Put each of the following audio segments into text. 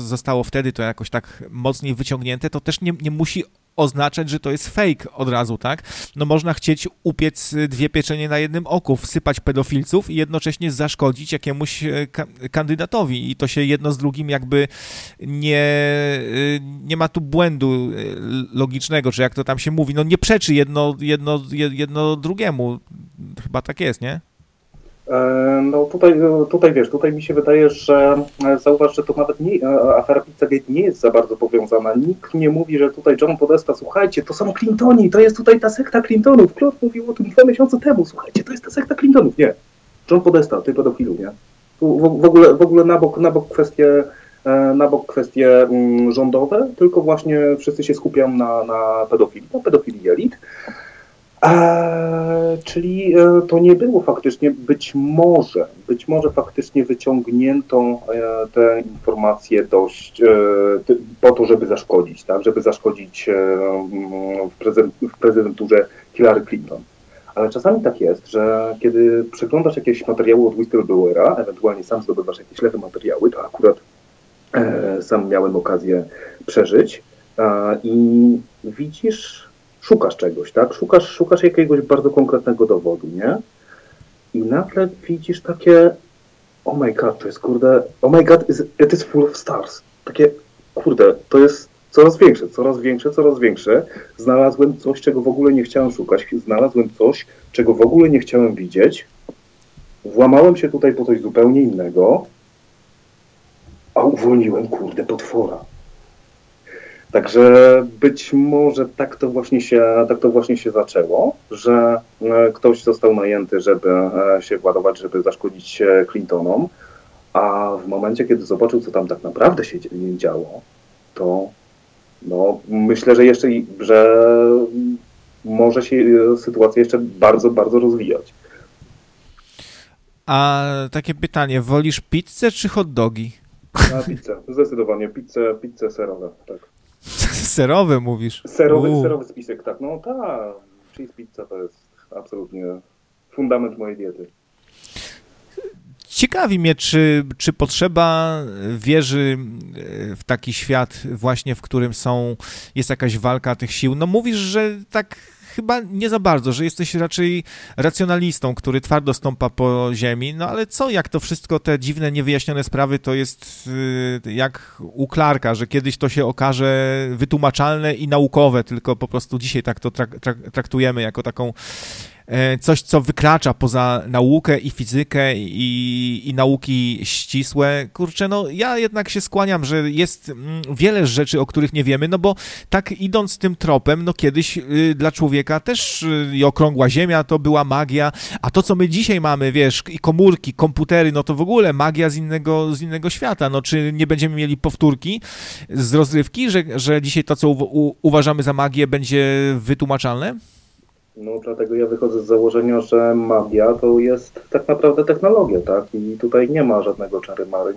zostało wtedy to jakoś tak mocniej wyciągnięte, to też nie musi oznaczać, że to jest fake od razu, tak? No można chcieć upiec 2 pieczenie na jednym oku, wsypać pedofilców i jednocześnie zaszkodzić jakiemuś kandydatowi i to się jedno z drugim jakby nie ma tu błędu logicznego, czy jak to tam się mówi, no nie przeczy jedno drugiemu. Chyba tak jest, nie? No tutaj wiesz, tutaj mi się wydaje, że zauważ, że to nawet nie, afera Pizzagate nie jest za bardzo powiązana. Nikt nie mówi, że tutaj John Podesta, słuchajcie, to są Clintoni, to jest tutaj ta sekta Clintonów. Klot mówił o tym 2 miesiące temu, słuchajcie, to jest ta sekta Clintonów. Nie. John Podesta, ty pedofilu, nie? Tu w ogóle na bok kwestie rządowe, tylko właśnie wszyscy się skupiają na pedofilii elit. Czyli to nie było faktycznie, być może faktycznie wyciągnięto te informacje dość po to, żeby zaszkodzić, tak? Żeby zaszkodzić w prezydenturze Hillary Clinton. Ale czasami tak jest, że kiedy przeglądasz jakieś materiały od whistleblowera, ewentualnie sam zdobywasz jakieś lewe materiały, to akurat sam miałem okazję przeżyć i widzisz, szukasz czegoś, tak? Szukasz jakiegoś bardzo konkretnego dowodu, nie? I nagle widzisz takie, oh my god, to jest kurde, oh my god, it is full of stars. Takie, kurde, to jest coraz większe. Znalazłem coś, czego w ogóle nie chciałem szukać. Znalazłem coś, czego w ogóle nie chciałem widzieć. Włamałem się tutaj po coś zupełnie innego, a uwolniłem, kurde, potwora. Także być może tak to właśnie się zaczęło, że ktoś został najęty, żeby się władować, żeby zaszkodzić Clintonom, a w momencie, kiedy zobaczył, co tam tak naprawdę się działo, to no, myślę, że może się sytuacja jeszcze bardzo, bardzo rozwijać. A takie pytanie, wolisz pizzę czy hot dogi? Na pizzę, zdecydowanie. Pizze serowe, tak. Serowe mówisz? Serowy spisek, tak. No tak, cheese pizza to jest absolutnie fundament mojej diety. Ciekawi mnie, czy potrzeba wierzy w taki świat właśnie, w którym jest jakaś walka tych sił. No mówisz, że tak chyba nie za bardzo, że jesteś raczej racjonalistą, który twardo stąpa po ziemi, no ale co, jak to wszystko, te dziwne, niewyjaśnione sprawy, to jest jak u Clarka, że kiedyś to się okaże wytłumaczalne i naukowe, tylko po prostu dzisiaj tak to traktujemy jako taką coś, co wykracza poza naukę i fizykę i nauki ścisłe. Kurczę, no ja jednak się skłaniam, że jest wiele rzeczy, o których nie wiemy, no bo tak idąc tym tropem, no kiedyś dla człowieka też i okrągła ziemia to była magia, a to, co my dzisiaj mamy, wiesz, i komórki, komputery, no to w ogóle magia z innego świata. No czy nie będziemy mieli powtórki z rozrywki, że dzisiaj to, co uważamy za magię, będzie wytłumaczalne? No dlatego ja wychodzę z założenia, że magia to jest tak naprawdę technologia, tak? I tutaj nie ma żadnego czary-mary,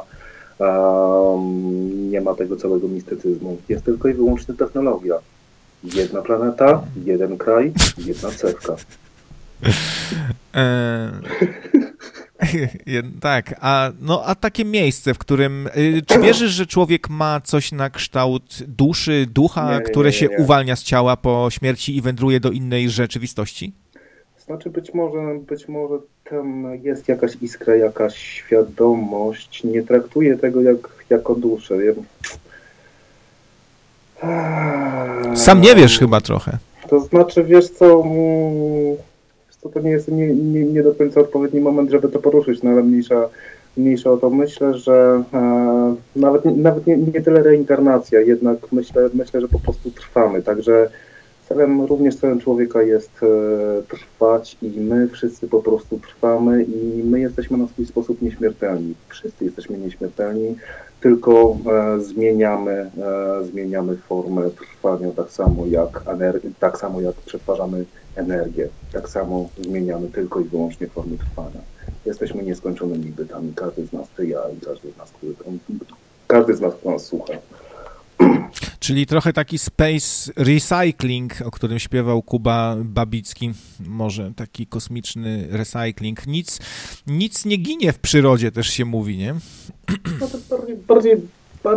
nie ma tego całego mistycyzmu. Jest tylko i wyłącznie technologia. Jedna planeta, jeden kraj, jedna cewka. Tak, a takie miejsce, w którym... Czy wierzysz, że człowiek ma coś na kształt duszy, ducha, które się uwalnia z ciała po śmierci i wędruje do innej rzeczywistości? Znaczy być może tam jest jakaś iskra, jakaś świadomość. Nie traktuję tego jako duszę. Sam nie wiesz chyba trochę. To znaczy, wiesz co... To nie jest nie do końca odpowiedni moment, żeby to poruszyć, no ale mniejsza o to. Myślę, że nawet nie tyle reinkarnacja, jednak myślę, że po prostu trwamy. Także również celem człowieka jest trwać i my wszyscy po prostu trwamy i my jesteśmy na swój sposób nieśmiertelni. Wszyscy jesteśmy nieśmiertelni, tylko zmieniamy formę trwania tak samo jak przetwarzamy energię. Tak samo zmieniamy tylko i wyłącznie formy trwania. Jesteśmy nieskończonymi bytami. Każdy z nas, ty, ja i każdy z nas, kto nas słucha. Czyli trochę taki space recycling, o którym śpiewał Kuba Babicki. Może taki kosmiczny recycling. Nic nie ginie w przyrodzie, też się mówi, nie? No to